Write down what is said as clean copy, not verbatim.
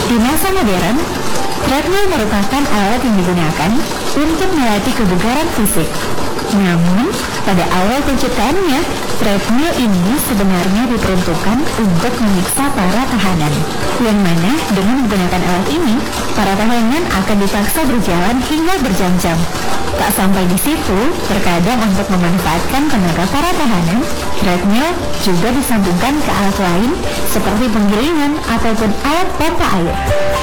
Di masa modern, treadmill merupakan alat yang digunakan untuk melatih kebugaran fisik. Namun, pada awal penciptaannya, treadmill ini sebenarnya diperuntukkan untuk menyiksa para tahanan. Yang mana dengan menggunakan alat ini, para tahanan akan dipaksa berjalan hingga berjam-jam. Tak sampai di situ, terkadang untuk memanfaatkan tenaga para tahanan, treadmill juga disambungkan ke alat lain seperti penggilingan ataupun alat pompa air.